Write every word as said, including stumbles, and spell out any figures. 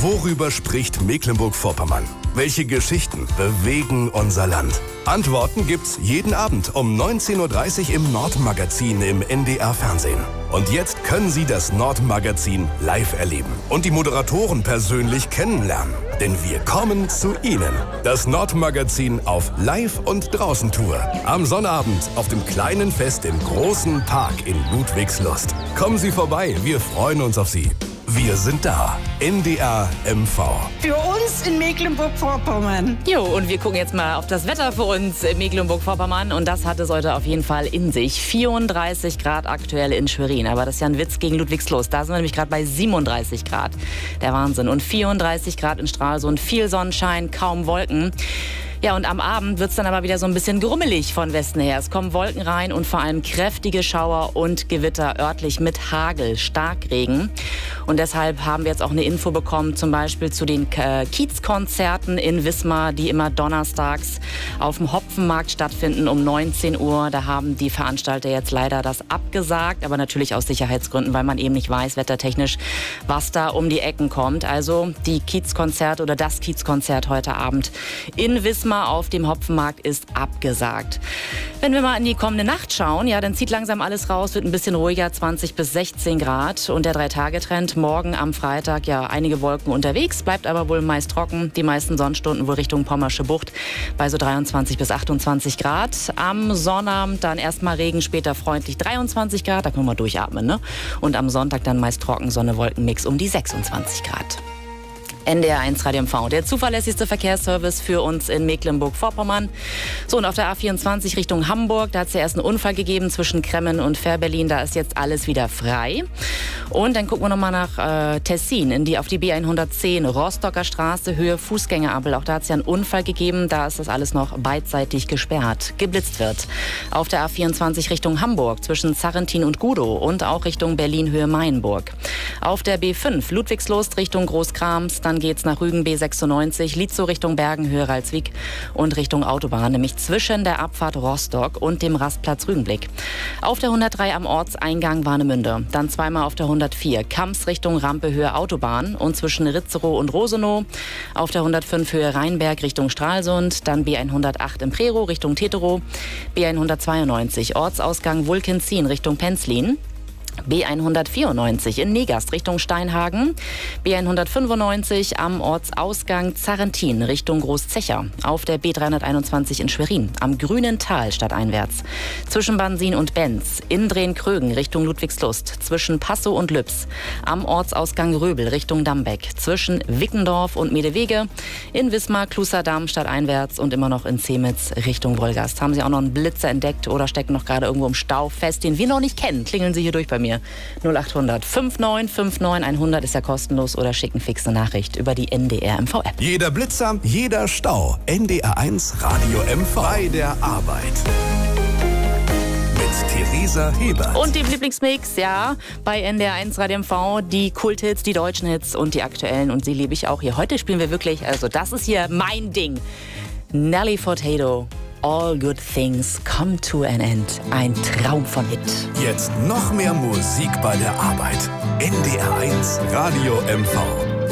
Worüber spricht Mecklenburg-Vorpommern? Welche Geschichten bewegen unser Land? Antworten gibt's jeden Abend um neunzehn Uhr dreißig im Nordmagazin im N D R Fernsehen. Und jetzt können Sie das Nordmagazin live erleben und die Moderatoren persönlich kennenlernen. Denn wir kommen zu Ihnen. Das Nordmagazin auf Live- und Draußen-Tour. Am Sonnabend auf dem kleinen Fest im großen Park in Ludwigslust. Kommen Sie vorbei, wir freuen uns auf Sie. Wir sind da. N D R M V. Für uns in Mecklenburg-Vorpommern. Jo, und wir gucken jetzt mal auf das Wetter für uns in Mecklenburg-Vorpommern. Und das hat es heute auf jeden Fall in sich. vierunddreißig Grad aktuell in Schwerin. Aber das ist ja ein Witz gegen Ludwigslust. Da sind wir nämlich gerade bei siebenunddreißig Grad. Der Wahnsinn. Und vierunddreißig Grad in Stralsund. Viel Sonnenschein, kaum Wolken. Ja, und am Abend wird es dann aber wieder so ein bisschen grummelig von Westen her. Es kommen Wolken rein und vor allem kräftige Schauer und Gewitter örtlich mit Hagel, Starkregen. Und deshalb haben wir jetzt auch eine Info bekommen, zum Beispiel zu den äh, Kiezkonzerten in Wismar, die immer donnerstags auf dem Hopfenmarkt stattfinden um neunzehn Uhr. Da haben die Veranstalter jetzt leider das abgesagt, aber natürlich aus Sicherheitsgründen, weil man eben nicht weiß, wettertechnisch, was da um die Ecken kommt. Also die Kiezkonzerte oder das Kiezkonzert heute Abend in Wismar auf dem Hopfenmarkt ist abgesagt. Wenn wir mal in die kommende Nacht schauen, ja, dann zieht langsam alles raus, wird ein bisschen ruhiger, zwanzig bis sechzehn Grad. Und der Drei-Tage-Trend morgen am Freitag, ja, einige Wolken unterwegs, bleibt aber wohl meist trocken. Die meisten Sonnenstunden wohl Richtung Pommersche Bucht bei so dreiundzwanzig bis achtundzwanzig Grad. Am Sonnabend dann erstmal Regen, später freundlich dreiundzwanzig Grad, da können wir durchatmen, ne? Und am Sonntag dann meist trocken, Sonne-Wolken-Mix um die sechsundzwanzig Grad. N D R eins Radio M V, der zuverlässigste Verkehrsservice für uns in Mecklenburg-Vorpommern. So, und auf der A vierundzwanzig Richtung Hamburg, da hat es ja erst einen Unfall gegeben zwischen Kremmen und Fährberlin. Da ist jetzt alles wieder frei. Und dann gucken wir nochmal nach äh, Tessin, in die, auf die B hundertzehn, Rostocker Straße, Höhe Fußgängerampel. Auch da hat es ja einen Unfall gegeben. Da ist das alles noch beidseitig gesperrt. Geblitzt wird. Auf der A vierundzwanzig Richtung Hamburg, zwischen Zarrentin und Gudow und auch Richtung Berlin, Höhe Mainburg. Auf der B fünf, Ludwigslust Richtung Großkrams, dann geht's nach Rügen B sechsundneunzig, Lietzow Richtung Bergen, Höhe Ralswiek und Richtung Autobahn, nämlich zwischen der Abfahrt Rostock und dem Rastplatz Rügenblick. Auf der hundertdrei am Ortseingang Warnemünde, dann zweimal auf der hundertvier, Kamps Richtung Rampe, Höhe Autobahn und zwischen Ritzerow und Rosenow. Auf der hundertfünf Höhe Rheinberg Richtung Stralsund, dann B hundertacht im Prerow Richtung Teterow, B hundertzweiundneunzig, Ortsausgang Wulkenzien Richtung Penzlin. B hundertvierundneunzig in Negast Richtung Steinhagen, B hundertfünfundneunzig am Ortsausgang Zarrentin Richtung Großzecher, auf der B dreihunderteinundzwanzig in Schwerin, am Grünen Tal stadteinwärts, zwischen Bansin und Benz, in Drehn-Krögen Richtung Ludwigslust, zwischen Passow und Lübs, am Ortsausgang Röbel Richtung Dambeck, zwischen Wickendorf und Medewege, in Wismar, Klusterdam stadteinwärts und immer noch in Zemitz Richtung Wolgast. Haben Sie auch noch einen Blitzer entdeckt oder stecken noch gerade irgendwo im Stau fest, den wir noch nicht kennen? Klingeln Sie hier durch bei mir. null acht hundert fünfundneunzig neunundfünfzig hundert ist ja kostenlos oder schicken fix eine Nachricht über die N D R M V-App. Jeder Blitzer, jeder Stau. N D R eins Radio M V. Bei der Arbeit. Mit Theresa Hebert. Und dem Lieblingsmix, ja, bei N D R eins Radio M V. Die Kulthits, die deutschen Hits und die aktuellen. Und sie liebe ich auch hier. Heute spielen wir wirklich, also das ist hier mein Ding. Nelly Furtado. All Good Things Come to an End. Ein Traum von Hit. Jetzt noch mehr Musik bei der Arbeit. N D R eins Radio M V.